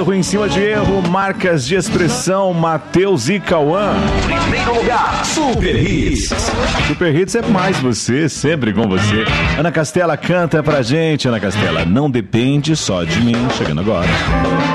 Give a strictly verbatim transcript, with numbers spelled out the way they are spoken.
erro em cima de erro, marcas de expressão, Matheus e Cauã. Primeiro lugar, Super Hits. Super Hits é mais você, sempre com você. Ana Castela canta pra gente, Ana Castela. Não depende só de mim, chegando agora.